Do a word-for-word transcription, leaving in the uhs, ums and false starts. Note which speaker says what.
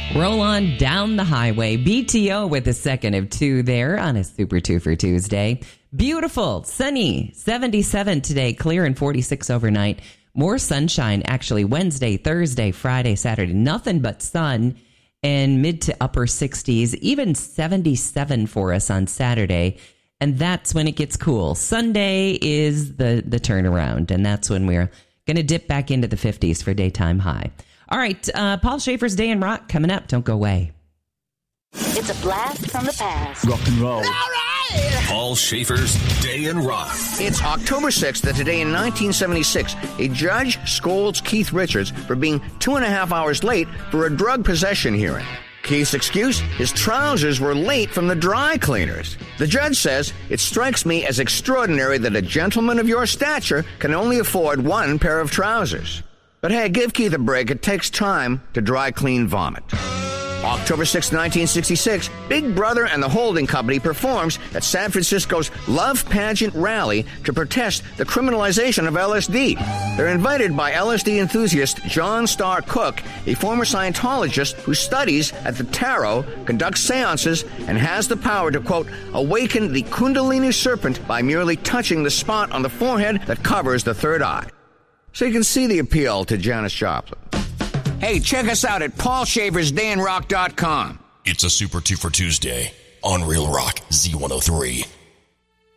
Speaker 1: Roll on down the highway. B T O with a second of two there on a Super Two for Tuesday. Beautiful, sunny, seventy-seven today, clear and forty-six overnight. More sunshine actually Wednesday, Thursday, Friday, Saturday. Nothing but sun and mid to upper sixties, even seventy-seven for us on Saturday. And that's when it gets cool. Sunday is the, the turnaround, and that's when we're going to dip back into the fifties for daytime high. All right, uh, Paul Schaefer's Day in Rock coming up. Don't go away.
Speaker 2: It's a blast from the past.
Speaker 3: Rock and roll.
Speaker 2: All right.
Speaker 4: Paul Schaefer's Day in Rock.
Speaker 5: It's October sixth, and today in nineteen seventy-six, a judge scolds Keith Richards for being two and a half hours late for a drug possession hearing. Keith's excuse? His trousers were late from the dry cleaners. The judge says, "It strikes me as extraordinary that a gentleman of your stature can only afford one pair of trousers." But hey, give Keith a break. It takes time to dry clean vomit. October sixth, nineteen sixty-six, Big Brother and the Holding Company performs at San Francisco's Love Pageant Rally to protest the criminalization of L S D. They're invited by L S D enthusiast John Starr Cook, a former Scientologist who studies at the tarot, conducts seances, and has the power to, quote, awaken the Kundalini serpent by merely touching the spot on the forehead that covers the third eye. So you can see the appeal to Janis Joplin. Hey, check us out at paul schaefer's day in rock dot com.
Speaker 4: It's a Super Two for Tuesday on Real Rock Z one oh three.